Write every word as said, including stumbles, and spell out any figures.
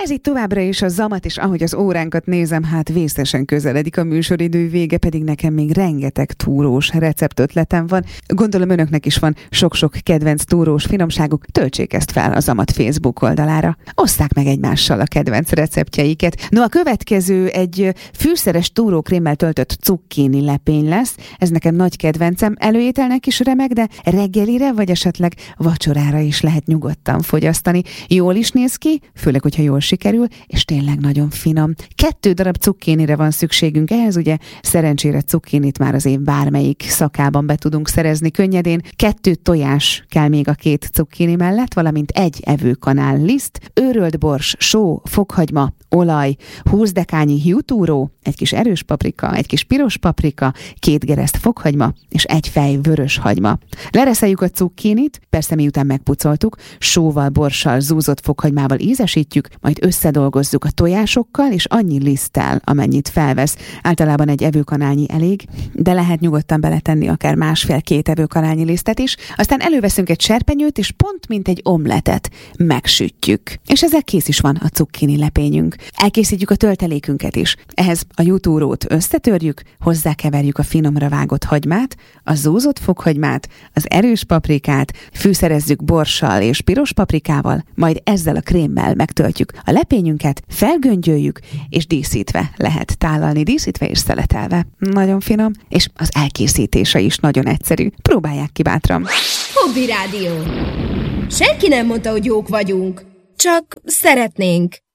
Ez itt továbbra is a Zamat, és ahogy az óránkat nézem, hát vészesen közeledik a műsoridő vége, pedig nekem még rengeteg túrós receptötletem van. Gondolom önöknek is van sok-sok kedvenc túrós finomságuk, töltsék ezt fel a Zamat Facebook oldalára. Osszák meg egymással a kedvenc receptjeiket. No, a következő egy fűszeres túrókrémmel töltött cukkini lepény lesz. Ez nekem nagy kedvencem, előételnek is remek, de reggelire vagy esetleg vacsorára is lehet nyugodtan fogyasztani. Jól is néz ki, főleg, hogyha jól sikerül, és tényleg nagyon finom. Kettő darab cukkinire van szükségünk, ehhez ugye szerencsére cukkinit már az év bármelyik szakában be tudunk szerezni könnyedén. Kettő tojás kell még a két cukkini mellett, valamint egy evőkanál liszt, őrölt bors, só, fokhagyma, olaj, húsz dekányi hiútúró, egy kis erős paprika, egy kis piros paprika, két gereszt fokhagyma és egy fej vörös hagyma. Lereszeljük a cukkinit, persze miután megpucoltuk, sóval, borssal, zúzott fokhagymával ízesítjük, majd összedolgozzuk a tojásokkal és annyi liszttel, amennyit felvesz. Általában egy evőkanálnyi elég, de lehet nyugodtan beletenni akár másfél-két evőkanálnyi lisztet is. Aztán előveszünk egy serpenyőt, és pont mint egy omletet megsütjük. És ezzel kész is van a cukkini lepényünk. Elkészítjük a töltelékünket is. Ehhez a jutúrót összetörjük, hozzákeverjük a finomra vágott hagymát, a zúzott fokhagymát, az erős paprikát, fűszerezzük borssal és piros paprikával, majd ezzel a krémmel megtöltjük a lepényünket, felgöngyöljük, és díszítve lehet tálalni, díszítve és szeletelve. Nagyon finom, és az elkészítése is nagyon egyszerű. Próbálják ki bátran. Hobby Rádió. Senki nem mondta, hogy jók vagyunk. Csak szeretnénk.